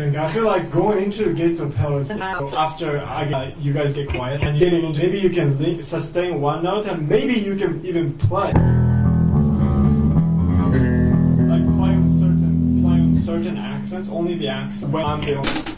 think. I feel like going into the gates of hell is after you guys get quiet and getting into, maybe you can sustain one note and maybe you can even play. Like playing certain accents, only the accent when I'm the only